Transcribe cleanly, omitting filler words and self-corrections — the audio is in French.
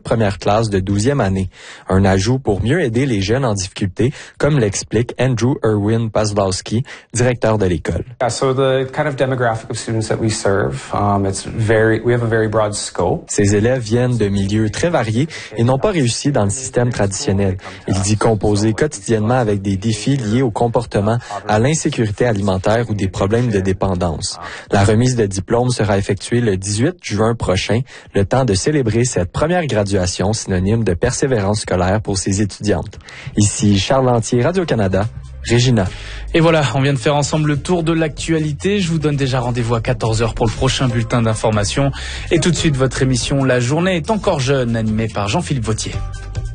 première classe de 12e année. Un ajout pour mieux aider les jeunes en difficulté, comme l'explique Andrew Irwin Paslowski, directeur de l'école. So the kind of demographic of students that we serve, we have a very broad scope. Ces élèves viennent de milieux très variés et n'ont pas réussi dans le système traditionnel. Il dit composer quotidiennement avec des défis liés au comportement, à l'insécurité alimentaire ou des problèmes de dépendance. La remise de diplôme sera effectuée le 18 juin prochain, le temps de célébrer cette première graduation synonyme de persévérance scolaire pour ces étudiantes. Ici Charles Lantier, Radio-Canada, Regina. Et voilà, on vient de faire ensemble le tour de l'actualité. Je vous donne déjà rendez-vous à 14h pour le prochain bulletin d'information. Et tout de suite, votre émission La Journée est encore jeune, animée par Jean-Philippe Vautier.